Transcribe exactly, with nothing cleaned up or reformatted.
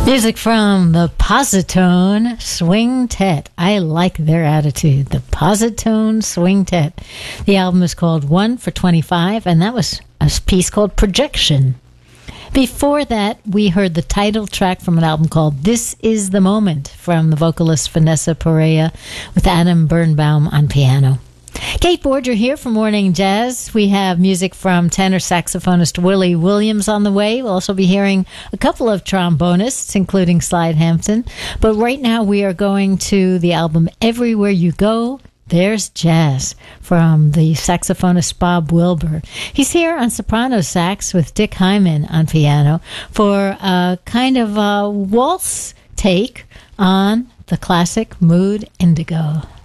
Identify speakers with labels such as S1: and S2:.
S1: Music from the Positone Swing Tet. I like their attitude. The Positone Swing Tet. The album is called One for twenty-five, and that was a piece called Projection. Before that, we heard the title track from an album called This Is the Moment from the vocalist Vanessa Perea with Adam Birnbaum on piano. Kate Borger here for Morning Jazz. We have music from tenor saxophonist Willie Williams on the way. We'll also be hearing a couple of trombonists, including Slide Hampton. But right now we are going to the album Everywhere You Go, There's Jazz from the saxophonist Bob Wilbur. He's here on soprano sax with Dick Hyman on piano for a kind of a waltz take on the classic Mood Indigo.